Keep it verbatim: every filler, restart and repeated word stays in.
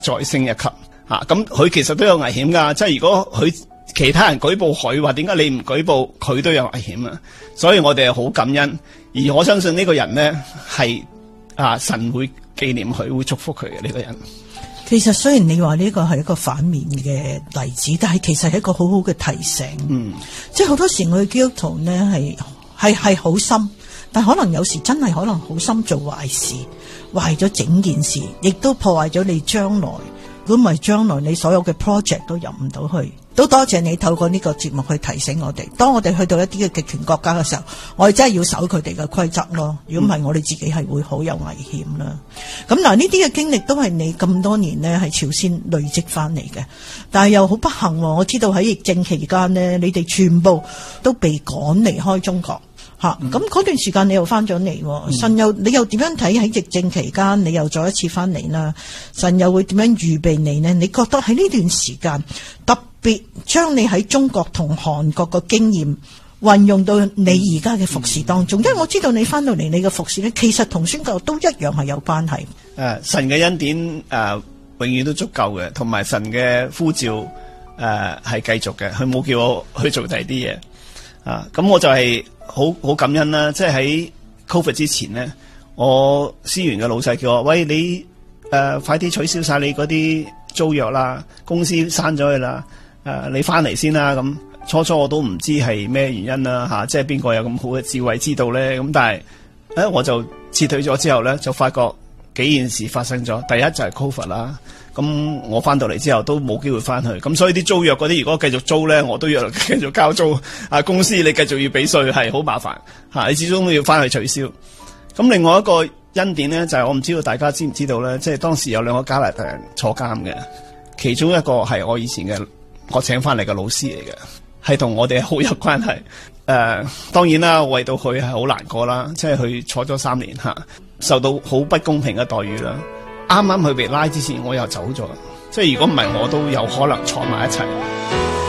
再升一級吓。咁、啊、佢其實都有危險噶，即係如果佢其他人舉報佢話，點解你唔舉報佢都有危險啊？所以我哋係好感恩，而我相信呢個人呢，係啊神會紀念佢，會祝福佢嘅呢個人。 其實雖然你話呢個係一個反面嘅例子，但係其實係一個好好嘅提醒。嗯，即係好多時我哋基督徒呢係係係好心，但可能有時真係可能好心做壞事，壞咗整件事，亦都破壞咗你將來。如果唔係將來你所有嘅 project 都入唔到去。都多謝你透過呢個節目去提醒我哋，當我哋去到一啲嘅極權國家嘅時候，我哋真係要守佢哋嘅規則咯。如果唔係，我哋自己係會好有危險啦。咁嗱，呢啲嘅經歷都係你咁多年呢喺朝鮮累積翻嚟嘅，但係又好不幸，我知道喺疫症期間呢，你哋全部都被趕離開中國。吓，咁嗰段時間你又翻咗嚟，嗯、神又你又點樣睇喺疫症期間你又再一次翻嚟啦？神又會點樣預備你呢？你覺得喺呢段時間特別將你喺中國同韓國嘅經驗運用到你而家嘅服侍當中？嗯、因為我知道你翻到嚟你嘅服侍呢，其實同宣教都一樣係有關係。誒、 呃，神嘅恩典誒、呃、永遠都足夠嘅，同埋神嘅呼召誒係繼續嘅，佢冇叫我去做第啲嘢啊。咁我就係、是。好好感恩啦！即係喺 Covid 之前咧，我思源嘅老細叫我，喂，你誒、呃、快啲取消晒你嗰啲租約啦，公司刪咗佢啦，誒、呃、你翻嚟先啦。咁初初我都唔知係咩原因啦，吓、啊，即係邊個有咁好嘅智慧知道咧？咁但係誒、呃、我就撤退咗之後咧，就發覺幾件事發生咗。第一就係 Covid 啦。咁我翻到嚟之後都冇機會翻去，咁所以啲租約嗰啲如果繼續租咧，我都要繼續交租。啊，公司你繼續要俾稅係好麻煩吓，你始終都要翻去取消。咁另外一個恩典咧，就係、是、我唔知道大家知唔知道咧，即係當時有兩個加拿大人坐監嘅，其中一個係我以前嘅我請翻嚟嘅老師嚟嘅，係同我哋好有關係。誒、呃，當然啦，為到佢係好難過啦，即係佢坐咗三年吓，受到好不公平嘅待遇啦。啱啱佢被拉之前，我又走咗，即係如果唔係，我都有可能坐埋一齊。